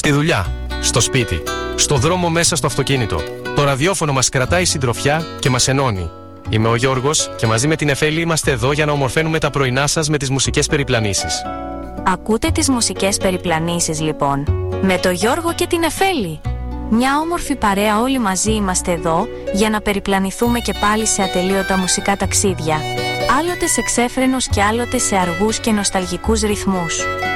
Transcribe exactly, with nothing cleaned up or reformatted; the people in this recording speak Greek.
Στη δουλειά, στο σπίτι, στο δρόμο μέσα στο αυτοκίνητο. Το ραδιόφωνο μας κρατάει συντροφιά και μας ενώνει. Είμαι ο Γιώργος και μαζί με την Εφέλη είμαστε εδώ για να ομορφαίνουμε τα πρωινά σας με τις μουσικές περιπλανήσεις. Ακούτε τις μουσικές περιπλανήσεις λοιπόν, με το Γιώργο και την Εφέλη. Μια όμορφη παρέα όλοι μαζί είμαστε εδώ για να περιπλανηθούμε και πάλι σε ατελείωτα μουσικά ταξίδια. Άλλοτε σε ξέφρενους και άλλοτε σε αργούς και νοσταλγικούς ρυθμούς.